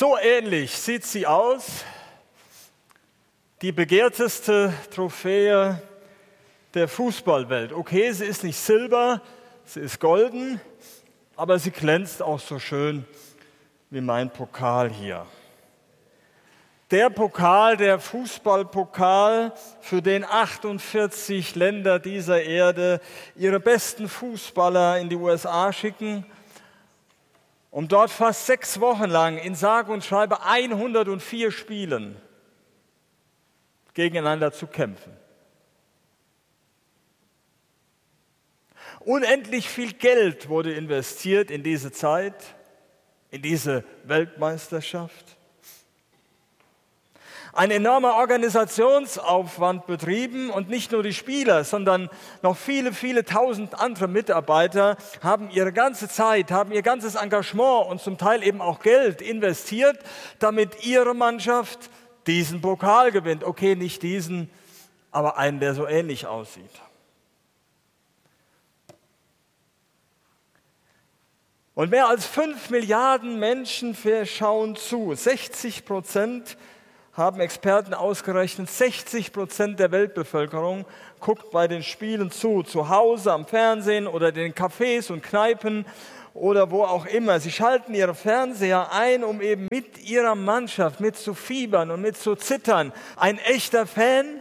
So ähnlich sieht sie aus, die begehrteste Trophäe der Fußballwelt. Okay, sie ist nicht silber, sie ist golden, aber sie glänzt auch so schön wie mein Pokal hier. Der Pokal, der Fußballpokal, für den 48 Länder dieser Erde ihre besten Fußballer in die USA schicken, um dort fast 6 Wochen lang in sage und schreibe 104 Spielen gegeneinander zu kämpfen. Unendlich viel Geld wurde investiert in diese Zeit, in diese Weltmeisterschaft. Ein enormer Organisationsaufwand betrieben und nicht nur die Spieler, sondern noch viele, viele tausend andere Mitarbeiter haben ihre ganze Zeit, haben ihr ganzes Engagement und zum Teil eben auch Geld investiert, damit ihre Mannschaft diesen Pokal gewinnt. Okay, nicht diesen, aber einen, der so ähnlich aussieht. Und mehr als 5 Milliarden Menschen schauen zu, 60% haben Experten ausgerechnet, 60% der Weltbevölkerung guckt bei den Spielen zu Hause am Fernsehen oder in den Cafés und Kneipen oder wo auch immer. Sie schalten ihre Fernseher ein, um eben mit ihrer Mannschaft mitzufiebern und mitzuzittern. Ein echter Fan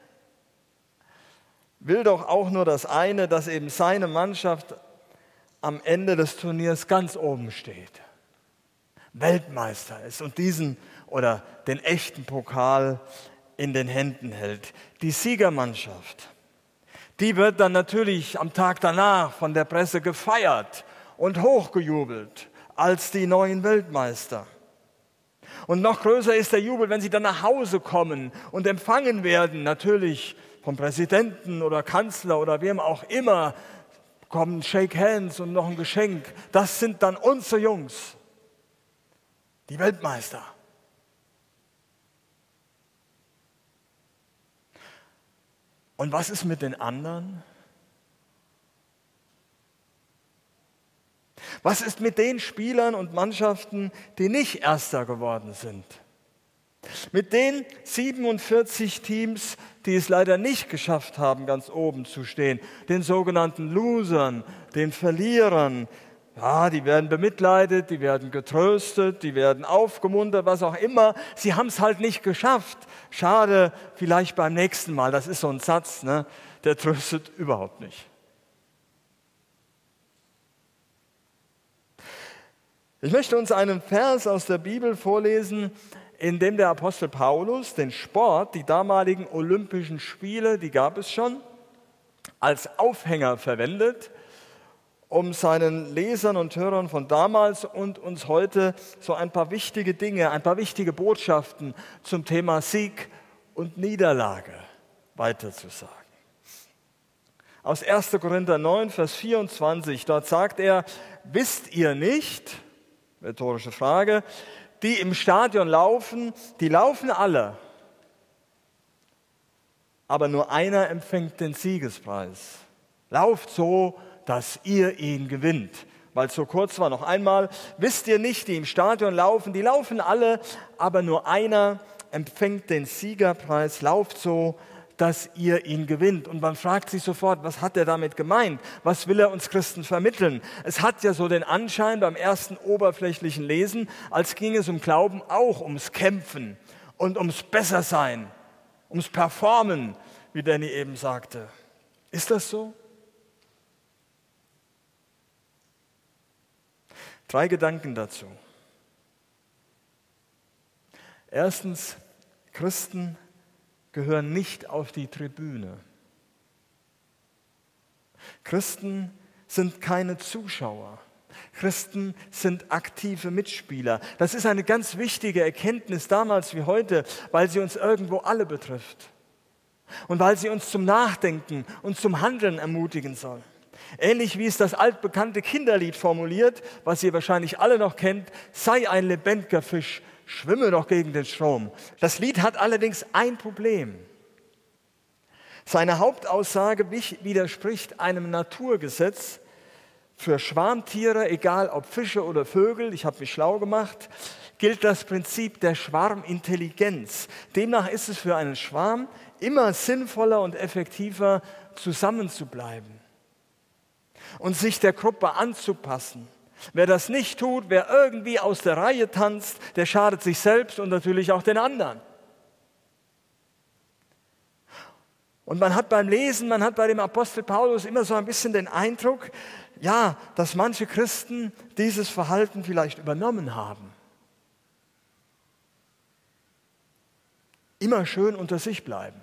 will doch auch nur das eine, dass eben seine Mannschaft am Ende des Turniers ganz oben steht, Weltmeister ist und diesen oder den echten Pokal in den Händen hält. Die Siegermannschaft, die wird dann natürlich am Tag danach von der Presse gefeiert und hochgejubelt als die neuen Weltmeister. Und noch größer ist der Jubel, wenn sie dann nach Hause kommen und empfangen werden, natürlich vom Präsidenten oder Kanzler oder wem auch immer, kommen Shake Hands und noch ein Geschenk. Das sind dann unsere Jungs, die Weltmeister. Und was ist mit den anderen? Was ist mit den Spielern und Mannschaften, die nicht Erster geworden sind? Mit den 47 Teams, die es leider nicht geschafft haben, ganz oben zu stehen, den sogenannten Losern, den Verlierern. Ja, die werden bemitleidet, die werden getröstet, die werden aufgemuntert, was auch immer. Sie haben es halt nicht geschafft. Schade, vielleicht beim nächsten Mal. Das ist so ein Satz, ne? Der tröstet überhaupt nicht. Ich möchte uns einen Vers aus der Bibel vorlesen, in dem der Apostel Paulus den Sport, die damaligen Olympischen Spiele, die gab es schon, als Aufhänger verwendet, um seinen Lesern und Hörern von damals und uns heute so ein paar wichtige Dinge, ein paar wichtige Botschaften zum Thema Sieg und Niederlage weiterzusagen. Aus 1. Korinther 9, Vers 24, dort sagt er, wisst ihr nicht, rhetorische Frage, die im Stadion laufen, die laufen alle, aber nur einer empfängt den Siegespreis. Lauft so, dass ihr ihn gewinnt. Weil es so kurz war, noch einmal, wisst ihr nicht, die im Stadion laufen, die laufen alle, aber nur einer empfängt den Siegerpreis. Lauft so, dass ihr ihn gewinnt. Und man fragt sich sofort, was hat er damit gemeint? Was will er uns Christen vermitteln? Es hat ja so den Anschein beim ersten oberflächlichen Lesen, als ging es um Glauben auch ums Kämpfen und ums Bessersein, ums Performen, wie Danny eben sagte. Ist das so? 3 Gedanken dazu. Erstens, Christen gehören nicht auf die Tribüne. Christen sind keine Zuschauer. Christen sind aktive Mitspieler. Das ist eine ganz wichtige Erkenntnis damals wie heute, weil sie uns irgendwo alle betrifft und weil sie uns zum Nachdenken und zum Handeln ermutigen soll. Ähnlich wie es das altbekannte Kinderlied formuliert, was ihr wahrscheinlich alle noch kennt, sei ein lebendiger Fisch, schwimme doch gegen den Strom. Das Lied hat allerdings ein Problem. Seine Hauptaussage widerspricht einem Naturgesetz, Für Schwarmtiere, egal ob Fische oder Vögel, ich habe mich schlau gemacht, gilt das Prinzip der Schwarmintelligenz. Demnach ist es für einen Schwarm immer sinnvoller und effektiver, zusammenzubleiben und sich der Gruppe anzupassen. Wer das nicht tut, wer irgendwie aus der Reihe tanzt, der schadet sich selbst und natürlich auch den anderen. Und man hat beim Lesen, man hat bei dem Apostel Paulus immer so ein bisschen den Eindruck, ja, dass manche Christen dieses Verhalten vielleicht übernommen haben. Immer schön unter sich bleiben.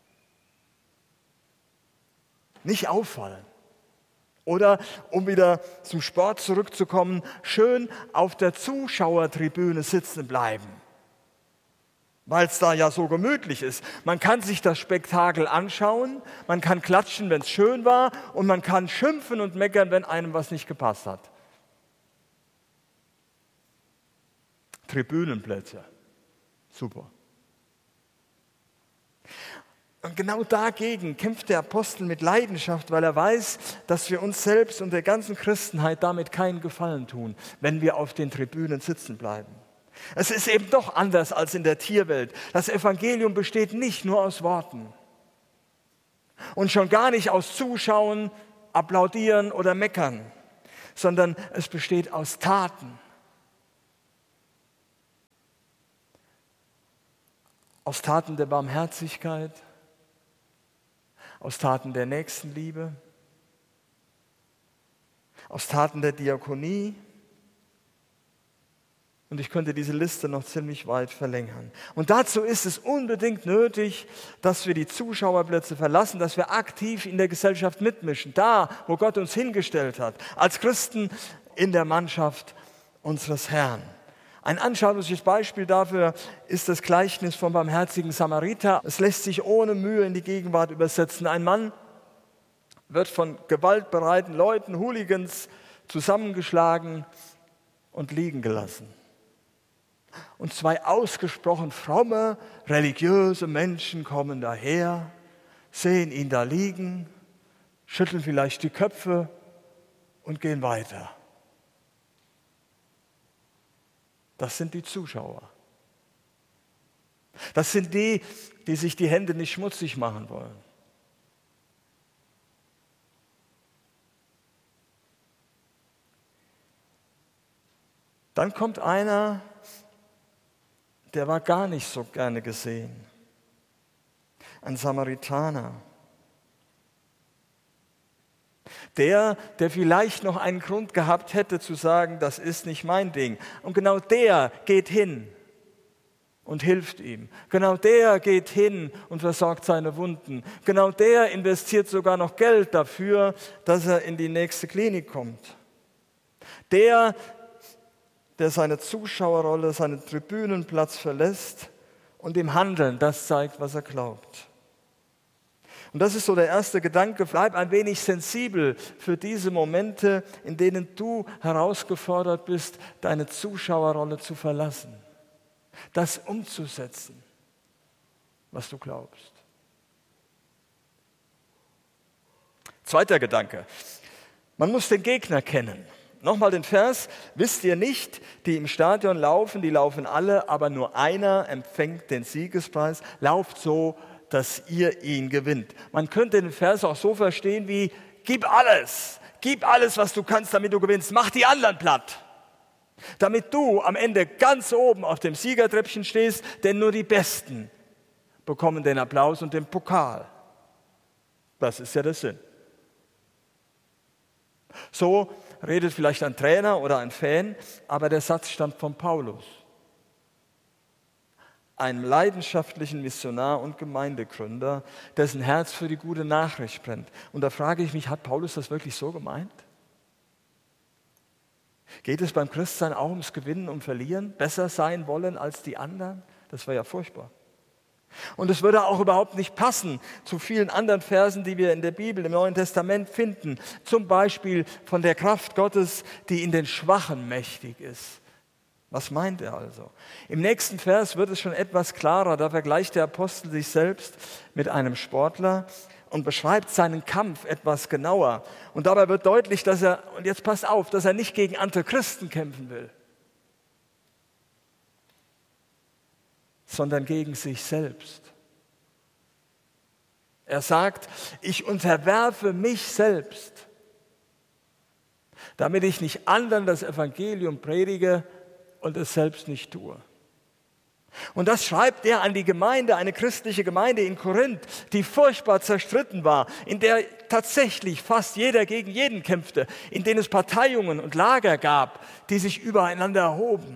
Nicht auffallen. Oder, um wieder zum Sport zurückzukommen, schön auf der Zuschauertribüne sitzen bleiben. Weil es da ja so gemütlich ist. Man kann sich das Spektakel anschauen, man kann klatschen, wenn es schön war, und man kann schimpfen und meckern, wenn einem was nicht gepasst hat. Tribünenplätze, super. Und genau dagegen kämpft der Apostel mit Leidenschaft, weil er weiß, dass wir uns selbst und der ganzen Christenheit damit keinen Gefallen tun, wenn wir auf den Tribünen sitzen bleiben. Es ist eben doch anders als in der Tierwelt. Das Evangelium besteht nicht nur aus Worten und schon gar nicht aus Zuschauen, Applaudieren oder Meckern, sondern es besteht aus Taten. Aus Taten der Barmherzigkeit, aus Taten der Nächstenliebe, aus Taten der Diakonie. Und ich könnte diese Liste noch ziemlich weit verlängern. Und dazu ist es unbedingt nötig, dass wir die Zuschauerplätze verlassen, dass wir aktiv in der Gesellschaft mitmischen, da, wo Gott uns hingestellt hat, als Christen in der Mannschaft unseres Herrn. Ein anschauliches Beispiel dafür ist das Gleichnis vom barmherzigen Samariter. Es lässt sich ohne Mühe in die Gegenwart übersetzen. Ein Mann wird von gewaltbereiten Leuten, Hooligans, zusammengeschlagen und liegen gelassen. Und zwei ausgesprochen fromme, religiöse Menschen kommen daher, sehen ihn da liegen, schütteln vielleicht die Köpfe und gehen weiter. Das sind die Zuschauer. Das sind die, die sich die Hände nicht schmutzig machen wollen. Dann kommt einer, der war gar nicht so gerne gesehen. Ein Samaritaner. Der vielleicht noch einen Grund gehabt hätte zu sagen, das ist nicht mein Ding. Und genau der geht hin und hilft ihm. Genau der geht hin und versorgt seine Wunden. Genau der investiert sogar noch Geld dafür, dass er in die nächste Klinik kommt. Der seine Zuschauerrolle, seinen Tribünenplatz verlässt und im Handeln das zeigt, was er glaubt. Und das ist so der erste Gedanke, bleib ein wenig sensibel für diese Momente, in denen du herausgefordert bist, deine Zuschauerrolle zu verlassen, das umzusetzen, was du glaubst. Zweiter Gedanke, man muss den Gegner kennen. Nochmal den Vers, wisst ihr nicht, die im Stadion laufen, die laufen alle, aber nur einer empfängt den Siegespreis, lauft so, dass ihr ihn gewinnt. Man könnte den Vers auch so verstehen wie, gib alles, was du kannst, damit du gewinnst, mach die anderen platt. Damit du am Ende ganz oben auf dem Siegertreppchen stehst, denn nur die Besten bekommen den Applaus und den Pokal. Das ist ja der Sinn. So redet vielleicht ein Trainer oder ein Fan, aber der Satz stammt von Paulus, einem leidenschaftlichen Missionar und Gemeindegründer, dessen Herz für die gute Nachricht brennt. Und da frage ich mich, hat Paulus das wirklich so gemeint? Geht es beim Christsein auch ums Gewinnen, um Verlieren, besser sein wollen als die anderen? Das wäre ja furchtbar. Und es würde auch überhaupt nicht passen zu vielen anderen Versen, die wir in der Bibel, im Neuen Testament finden. Zum Beispiel von der Kraft Gottes, die in den Schwachen mächtig ist. Was meint er also? Im nächsten Vers wird es schon etwas klarer. Da vergleicht der Apostel sich selbst mit einem Sportler und beschreibt seinen Kampf etwas genauer. Und dabei wird deutlich, dass und jetzt passt auf, dass er nicht gegen andere Christen kämpfen will, sondern gegen sich selbst. Er sagt, ich unterwerfe mich selbst, damit ich nicht anderen das Evangelium predige und es selbst nicht tue. Und das schreibt er an die Gemeinde, eine christliche Gemeinde in Korinth, die furchtbar zerstritten war, in der tatsächlich fast jeder gegen jeden kämpfte, in denen es Parteiungen und Lager gab, die sich übereinander erhoben.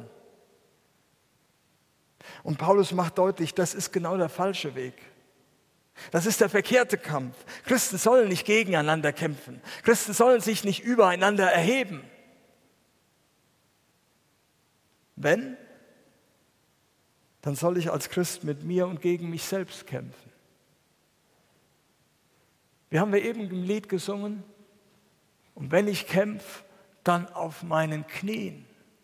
Und Paulus macht deutlich, das ist genau der falsche Weg. Das ist der verkehrte Kampf. Christen sollen nicht gegeneinander kämpfen. Christen sollen sich nicht übereinander erheben. Wenn, dann soll ich als Christ mit mir und gegen mich selbst kämpfen. Wir haben eben im Lied gesungen, und wenn ich kämpfe, dann auf meinen Knien.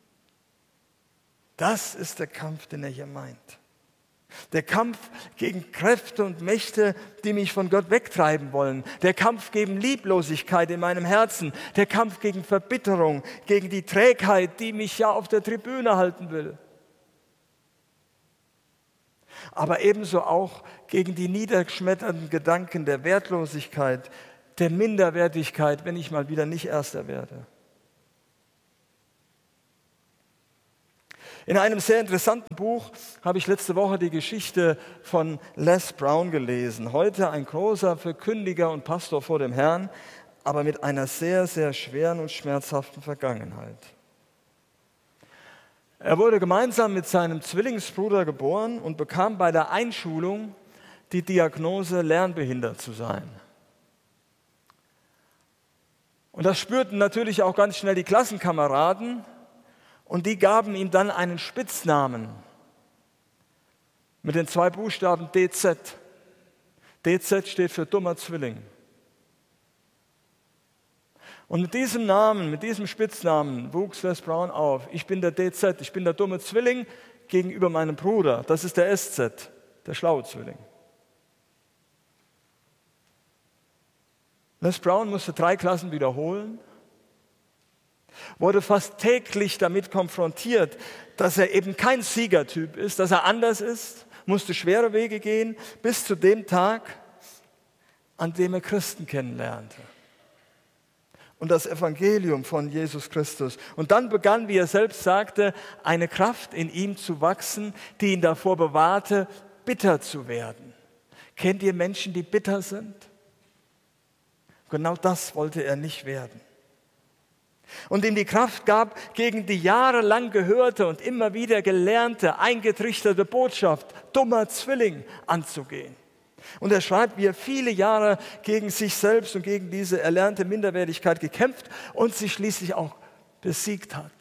Das ist der Kampf, den er hier meint. Der Kampf gegen Kräfte und Mächte, die mich von Gott wegtreiben wollen. Der Kampf gegen Lieblosigkeit in meinem Herzen. Der Kampf gegen Verbitterung, gegen die Trägheit, die mich ja auf der Tribüne halten will. Aber ebenso auch gegen die niederschmetternden Gedanken der Wertlosigkeit, der Minderwertigkeit, wenn ich mal wieder nicht Erster werde. In einem sehr interessanten Buch habe ich letzte Woche die Geschichte von Les Brown gelesen. Heute ein großer Verkündiger und Pastor vor dem Herrn, aber mit einer sehr, sehr schweren und schmerzhaften Vergangenheit. Er wurde gemeinsam mit seinem Zwillingsbruder geboren und bekam bei der Einschulung die Diagnose, lernbehindert zu sein. Und das spürten natürlich auch ganz schnell die Klassenkameraden, und die gaben ihm dann einen Spitznamen mit den 2 Buchstaben DZ. DZ steht für dummer Zwilling. Und mit diesem Namen, mit diesem Spitznamen wuchs Les Brown auf. Ich bin der DZ, ich bin der dumme Zwilling gegenüber meinem Bruder. Das ist der SZ, der schlaue Zwilling. Les Brown musste 3 Klassen wiederholen, wurde fast täglich damit konfrontiert, dass er eben kein Siegertyp ist, dass er anders ist, musste schwere Wege gehen, bis zu dem Tag, an dem er Christen kennenlernte. Und das Evangelium von Jesus Christus. Und dann begann, wie er selbst sagte, eine Kraft in ihm zu wachsen, die ihn davor bewahrte, bitter zu werden. Kennt ihr Menschen, die bitter sind? Genau das wollte er nicht werden. Und ihm die Kraft gab, gegen die jahrelang gehörte und immer wieder gelernte, eingetrichterte Botschaft, dummer Zwilling, anzugehen. Und er schreibt, wie er viele Jahre gegen sich selbst und gegen diese erlernte Minderwertigkeit gekämpft und sie schließlich auch besiegt hat.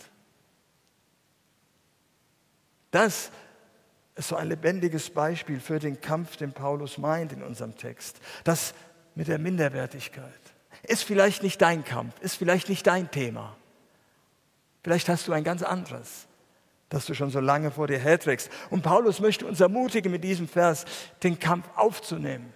Das ist so ein lebendiges Beispiel für den Kampf, den Paulus meint in unserem Text. Das mit der Minderwertigkeit. Ist vielleicht nicht dein Kampf, ist vielleicht nicht dein Thema. Vielleicht hast du ein ganz anderes, das du schon so lange vor dir herträgst. Und Paulus möchte uns ermutigen, mit diesem Vers den Kampf aufzunehmen.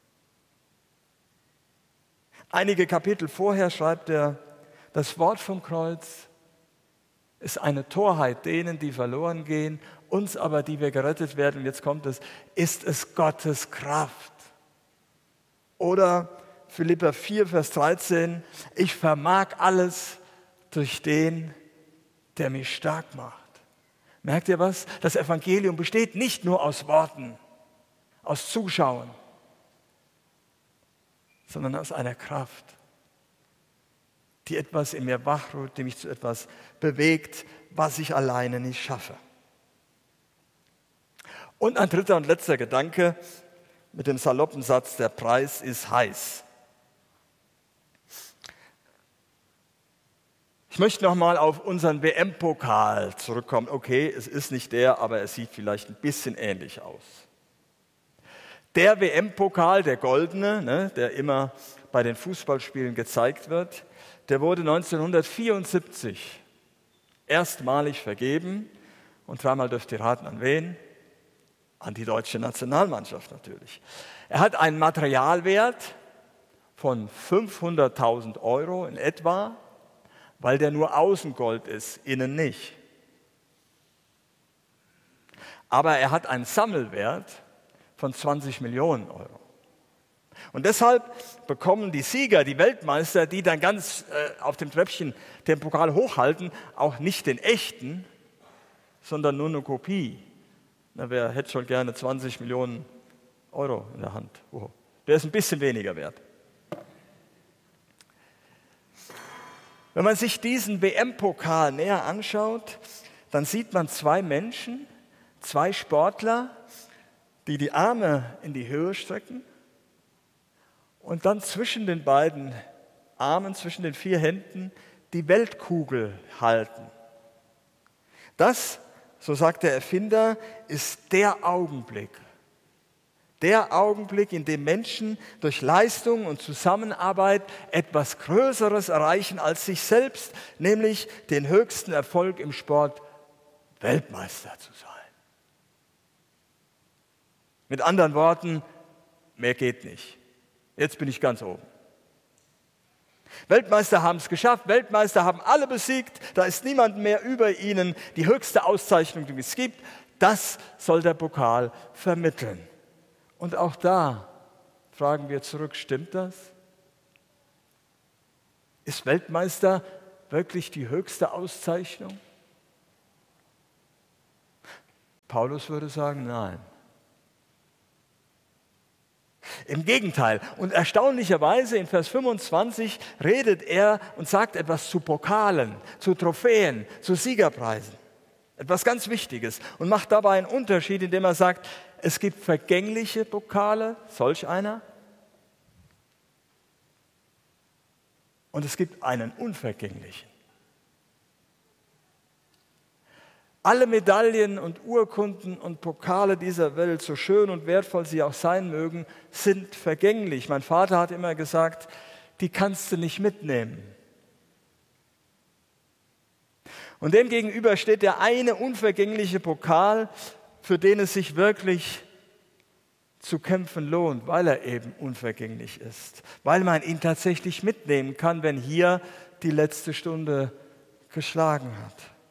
Einige Kapitel vorher schreibt er, das Wort vom Kreuz ist eine Torheit denen, die verloren gehen, uns aber, die wir gerettet werden, und jetzt kommt es, ist es Gottes Kraft. Oder Philipper 4, Vers 13, ich vermag alles durch den, der mich stark macht. Merkt ihr was? Das Evangelium besteht nicht nur aus Worten, aus Zuschauen, sondern aus einer Kraft, die etwas in mir wachrührt, die mich zu etwas bewegt, was ich alleine nicht schaffe. Und ein dritter und letzter Gedanke mit dem saloppen Satz, der Preis ist heiß. Ich möchte nochmal auf unseren WM-Pokal zurückkommen. Okay, es ist nicht der, aber es sieht vielleicht ein bisschen ähnlich aus. Der WM-Pokal, der goldene, der immer bei den Fußballspielen gezeigt wird, der wurde 1974 erstmalig vergeben. Und dreimal dürft ihr raten, an wen? an die deutsche Nationalmannschaft natürlich. Er hat einen Materialwert von 500.000 Euro in etwa, weil der nur außen Gold ist, innen nicht. Aber er hat einen Sammelwert von 20 Millionen Euro. Und deshalb bekommen die Sieger, die Weltmeister, die dann ganz auf dem Treppchen den Pokal hochhalten, auch nicht den echten, sondern nur eine Kopie. Na, wer hätte schon gerne 20 Millionen Euro in der Hand? Oh, der ist ein bisschen weniger wert. Wenn man sich diesen WM-Pokal näher anschaut, dann sieht man zwei Menschen, zwei Sportler, die die Arme in die Höhe strecken und dann zwischen den beiden Armen, zwischen den 4 Händen, die Weltkugel halten. Das, so sagt der Erfinder, ist der Augenblick, in dem Menschen durch Leistung und Zusammenarbeit etwas Größeres erreichen als sich selbst, nämlich den höchsten Erfolg im Sport, Weltmeister zu sein. Mit anderen Worten, mehr geht nicht. Jetzt bin ich ganz oben. Weltmeister haben es geschafft, Weltmeister haben alle besiegt, da ist niemand mehr über ihnen. Die höchste Auszeichnung, die es gibt, das soll der Pokal vermitteln. Und auch da fragen wir zurück, stimmt das? Ist Weltmeister wirklich die höchste Auszeichnung? Paulus würde sagen, nein. Im Gegenteil. Und erstaunlicherweise in Vers 25 redet er und sagt etwas zu Pokalen, zu Trophäen, zu Siegerpreisen. Etwas ganz Wichtiges und macht dabei einen Unterschied, indem er sagt, es gibt vergängliche Pokale, solch einer, und es gibt einen unvergänglichen. Alle Medaillen und Urkunden und Pokale dieser Welt, so schön und wertvoll sie auch sein mögen, sind vergänglich. Mein Vater hat immer gesagt, die kannst du nicht mitnehmen. Und demgegenüber steht der eine unvergängliche Pokal, für den es sich wirklich zu kämpfen lohnt, weil er eben unvergänglich ist, weil man ihn tatsächlich mitnehmen kann, wenn hier die letzte Stunde geschlagen hat.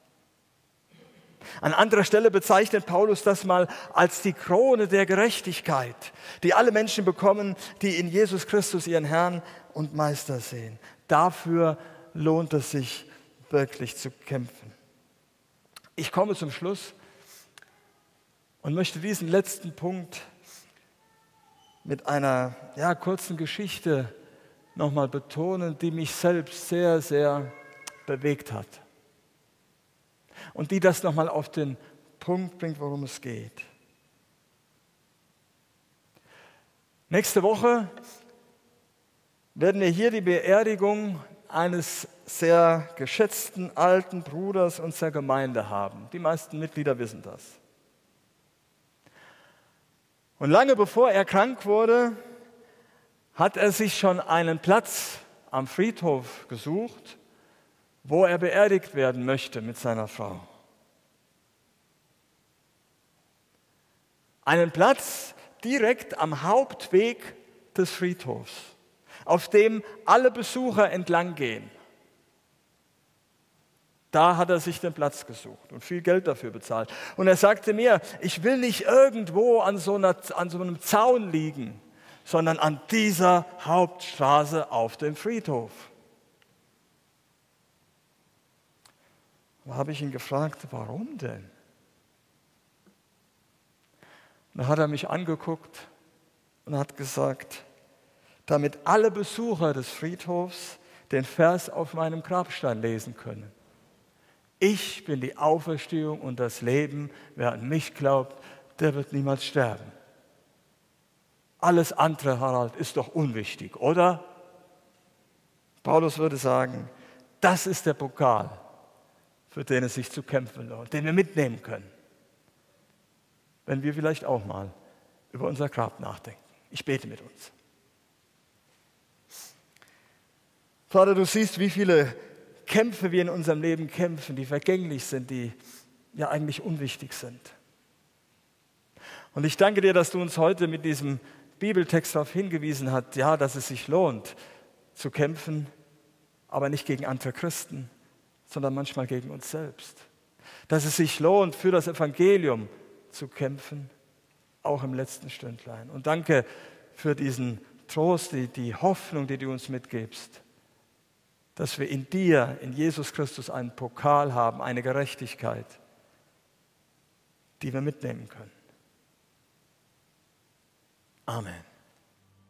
An anderer Stelle bezeichnet Paulus das mal als die Krone der Gerechtigkeit, die alle Menschen bekommen, die in Jesus Christus ihren Herrn und Meister sehen. Dafür lohnt es sich wirklich zu kämpfen. Ich komme zum Schluss und möchte diesen letzten Punkt mit einer kurzen Geschichte nochmal betonen, die mich selbst sehr, sehr bewegt hat. Und die das nochmal auf den Punkt bringt, worum es geht. Nächste Woche werden wir hier die Beerdigung eines sehr geschätzten alten Bruders unserer Gemeinde haben. Die meisten Mitglieder wissen das. Und lange bevor er krank wurde, hat er sich schon einen Platz am Friedhof gesucht, wo er beerdigt werden möchte mit seiner Frau. Einen Platz direkt am Hauptweg des Friedhofs, auf dem alle Besucher entlang gehen. Da hat er sich den Platz gesucht und viel Geld dafür bezahlt. Und er sagte mir, ich will nicht irgendwo an so einem Zaun liegen, sondern an dieser Hauptstraße auf dem Friedhof. Da habe ich ihn gefragt, warum denn? Und da hat er mich angeguckt und hat gesagt, damit alle Besucher des Friedhofs den Vers auf meinem Grabstein lesen können. Ich bin die Auferstehung und das Leben. Wer an mich glaubt, der wird niemals sterben. Alles andere, Harald, ist doch unwichtig, oder? Paulus würde sagen, das ist der Pokal, für den es sich zu kämpfen lohnt, den wir mitnehmen können, wenn wir vielleicht auch mal über unser Grab nachdenken. Ich bete mit uns. Vater, du siehst, wie viele Kämpfe wir in unserem Leben kämpfen, die vergänglich sind, die ja eigentlich unwichtig sind. Und ich danke dir, dass du uns heute mit diesem Bibeltext darauf hingewiesen hast, ja, dass es sich lohnt zu kämpfen, aber nicht gegen andere Christen, sondern manchmal gegen uns selbst. Dass es sich lohnt, für das Evangelium zu kämpfen, auch im letzten Stündlein. Und danke für diesen Trost, die Hoffnung, die du uns mitgibst, dass wir in dir, in Jesus Christus, einen Pokal haben, eine Gerechtigkeit, die wir mitnehmen können. Amen.